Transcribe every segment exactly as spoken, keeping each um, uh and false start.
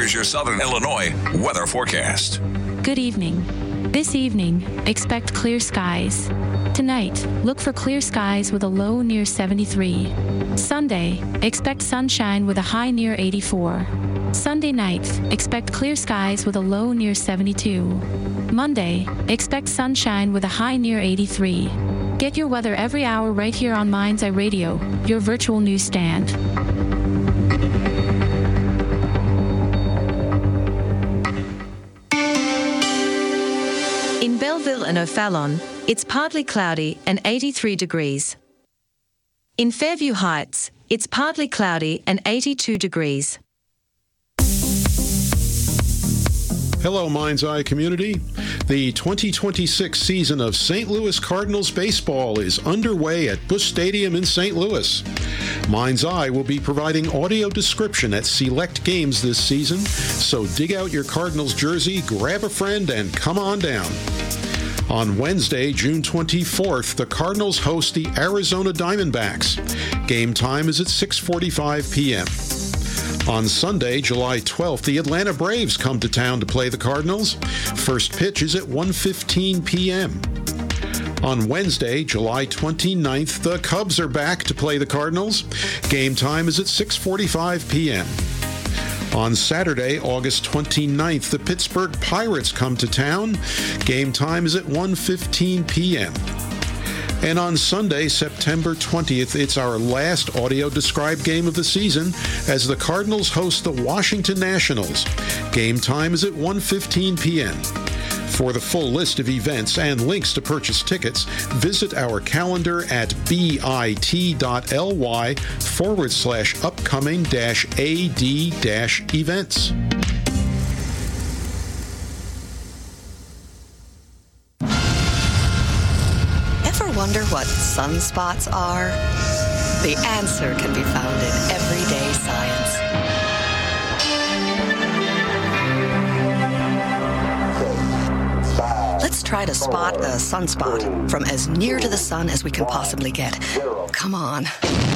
Here's your Southern Illinois weather forecast. Good evening. This evening, expect clear skies. Tonight, look for clear skies with a low near seventy-three. Sunday, expect sunshine with a high near eighty-four. Sunday night, expect clear skies with a low near seventy-two. Monday, expect sunshine with a high near eighty-three. Get your weather every hour right here on Mind's Eye Radio, your virtual newsstand. In Belleville and O'Fallon, it's partly cloudy and eighty-three degrees. In Fairview Heights, it's partly cloudy and eighty-two degrees. Hello, Mind's Eye community. The twenty twenty-six season of Saint Louis Cardinals baseball is underway at Busch Stadium in Saint Louis. Mind's Eye will be providing audio description at select games this season, so dig out your Cardinals jersey, grab a friend, and come on down. On Wednesday, June twenty-fourth, the Cardinals host the Arizona Diamondbacks. Game time is at six forty-five p.m. On Sunday, July twelfth, the Atlanta Braves come to town to play the Cardinals. First pitch is at one fifteen p.m. On Wednesday, July twenty-ninth, the Cubs are back to play the Cardinals. Game time is at six forty-five p.m. On Saturday, August twenty-ninth, the Pittsburgh Pirates come to town. Game time is at one fifteen p.m. And on Sunday, September twentieth, it's our last audio-described game of the season as the Cardinals host the Washington Nationals. Game time is at one fifteen p.m. For the full list of events and links to purchase tickets, visit our calendar at bit.ly forward slash upcoming dash AD dash events. Wonder what sunspots are? The answer can be found in Everyday Science. Let's try to spot a sunspot from as near to the sun as we can possibly get. Come on.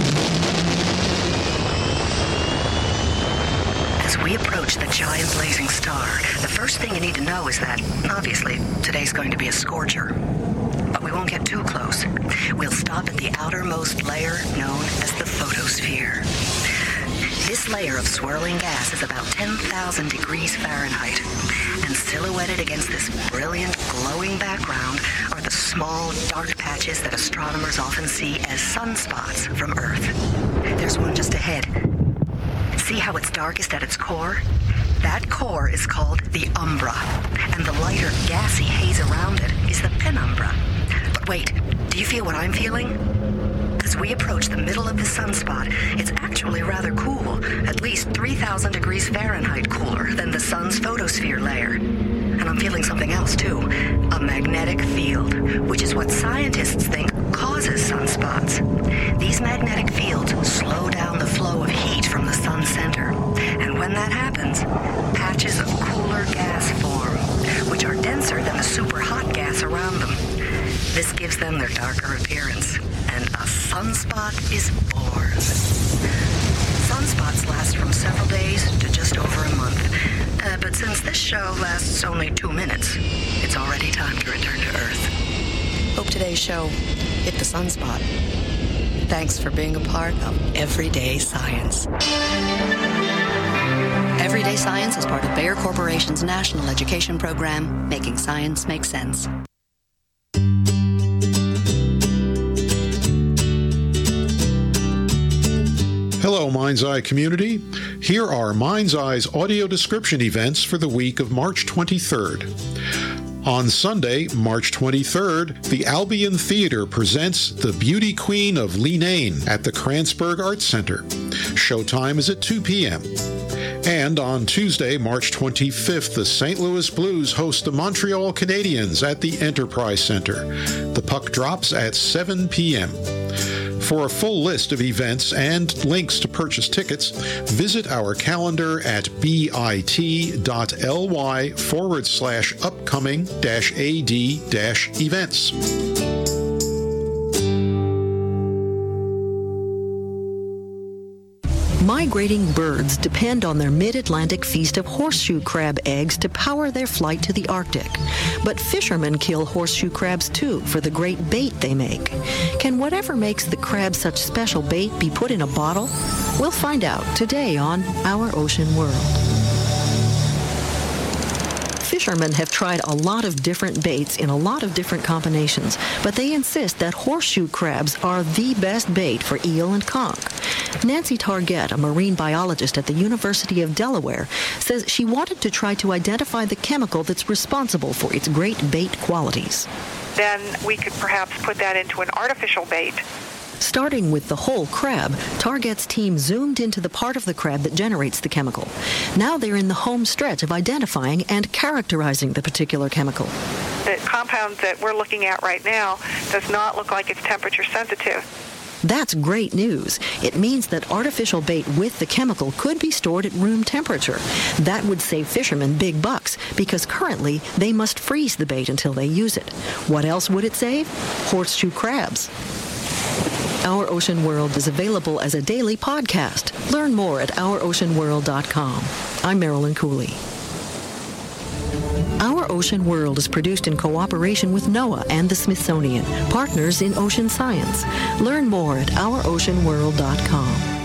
As we approach the giant blazing star, the first thing you need to know is that, obviously, today's going to be a scorcher. But we won't get too close. We'll stop at the outermost layer known as the photosphere. This layer of swirling gas is about ten thousand degrees Fahrenheit, and silhouetted against this brilliant, glowing background are the small, dark patches that astronomers often see as sunspots from Earth. There's one just ahead. See how it's darkest at its core? That core is called the umbra, and the lighter, gassy haze around it is the penumbra. But wait, do you feel what I'm feeling? As we approach the middle of the sunspot, it's actually rather cool, at least three thousand degrees Fahrenheit cooler than the sun's photosphere layer. And I'm feeling something else, too, a magnetic field, which is what scientists think causes sunspots. These magnetic fields slow down the flow of heat from the sun's center, and when that happens, patches of cooler gas form, which are denser than the super hot gas around them. This gives them their darker appearance, and a sunspot is born. Sunspots last from several days to just over a month. Uh, but since this show lasts only two minutes, it's already time to return to Earth. Hope today's show hit the sunspot. Thanks for being a part of Everyday Science. Everyday Science is part of Bayer Corporation's national education program, Making Science Make Sense. Hello, Mind's Eye community. Here are Mind's Eye's audio description events for the week of March twenty-third. On Sunday, March twenty-third, the Albion Theater presents The Beauty Queen of Leenane at the Kranzberg Arts Center. Showtime is at two p.m. And on Tuesday, March twenty-fifth, the Saint Louis Blues host the Montreal Canadiens at the Enterprise Center. The puck drops at seven p.m. For a full list of events and links to purchase tickets, visit our calendar at bit.ly forward slash upcoming dash AD dash events. My migrating birds depend on their mid-Atlantic feast of horseshoe crab eggs to power their flight to the Arctic. But fishermen kill horseshoe crabs too for the great bait they make. Can whatever makes the crab such special bait be put in a bottle? We'll find out today on Our Ocean World. Fishermen have tried a lot of different baits in a lot of different combinations, but they insist that horseshoe crabs are the best bait for eel and conch. Nancy Targett, a marine biologist at the University of Delaware, says she wanted to try to identify the chemical that's responsible for its great bait qualities. Then we could perhaps put that into an artificial bait. Starting with the whole crab, Targett's team zoomed into the part of the crab that generates the chemical. Now they're in the home stretch of identifying and characterizing the particular chemical. The compound that we're looking at right now does not look like it's temperature sensitive. That's great news. It means that artificial bait with the chemical could be stored at room temperature. That would save fishermen big bucks because currently they must freeze the bait until they use it. What else would it save? Horseshoe crabs. Our Ocean World is available as a daily podcast. Learn more at our ocean world dot com. I'm Marilyn Cooley. Our Ocean World is produced in cooperation with NOAA and the Smithsonian, partners in ocean science. Learn more at our ocean world dot com.